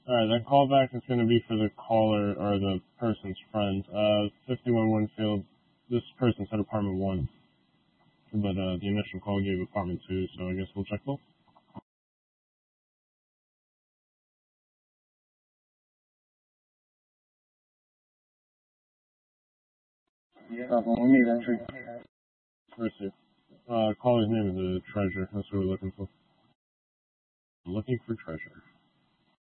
Alright, that callback is going to be for the caller or the person's friend. 51 Winfield, this person said apartment 1, but the initial call gave apartment 2, so I guess we'll check both. We'll meet entry. Mercy. Caller's name is Treasure. That's what we're looking for. Looking for treasure.